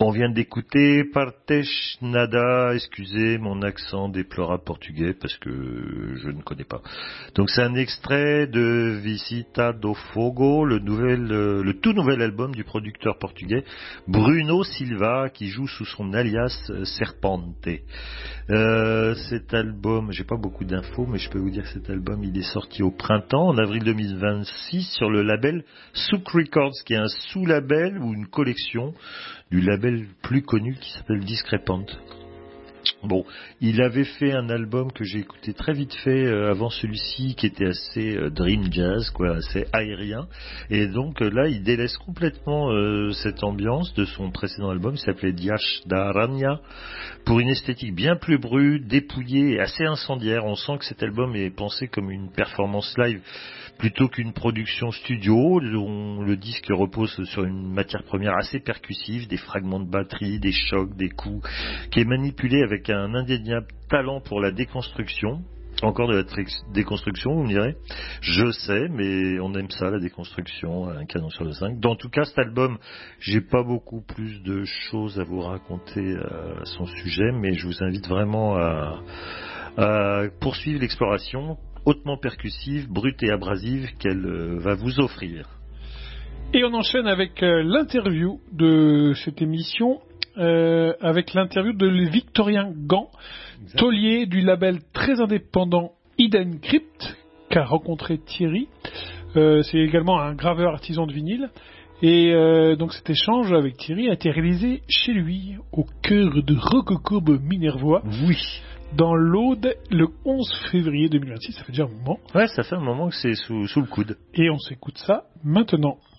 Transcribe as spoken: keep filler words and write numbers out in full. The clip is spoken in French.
On vient d'écouter Partes Nada, excusez mon accent déplorable portugais parce que je ne connais pas. Donc c'est un extrait de Visita do Fogo, le, nouvel, le tout nouvel album du producteur portugais Bruno Silva qui joue sous son alias Serpente. Euh, cet album, j'ai pas beaucoup d'infos, mais je peux vous dire que cet album il est sorti au printemps, en avril deux mille vingt-six, sur le label Souk Records, qui est un sous-label ou une collection du label plus connu qui s'appelle Discrepant. Bon, il avait fait un album que j'ai écouté très vite fait euh, avant celui-ci, qui était assez euh, dream jazz, quoi, assez aérien. Et donc euh, là, il délaisse complètement euh, cette ambiance de son précédent album, qui s'appelait Dias da Aranha, pour une esthétique bien plus brute, dépouillée et assez incendiaire. On sent que cet album est pensé comme une performance live plutôt qu'une production studio. Le, le disque repose sur une matière première assez percussive, des fragments de batterie, des chocs, des coups, qui est manipulé avec un indéniable talent pour la déconstruction. Encore de la tré- déconstruction, vous me direz. Je sais, mais on aime ça, la déconstruction, un canon sur le cinq. Dans tout cas, cet album, j'ai pas beaucoup plus de choses à vous raconter à son sujet, mais je vous invite vraiment à, à poursuivre l'exploration hautement percussive, brute et abrasive qu'elle euh, va vous offrir. Et on enchaîne avec euh, l'interview de cette émission, euh, avec l'interview de Victorien Gant, exact. Taulier du label très indépendant Hidden Crypt, qu'a rencontré Thierry. Euh, c'est également un graveur artisan de vinyle. Et euh, donc cet échange avec Thierry a été réalisé chez lui, au cœur de Rococourbe Minervois. Oui. Dans l'Aude, le onze février deux mille vingt-six, ça fait déjà un moment. Ouais, ça fait un moment que c'est sous, sous le coude. Et on s'écoute ça maintenant.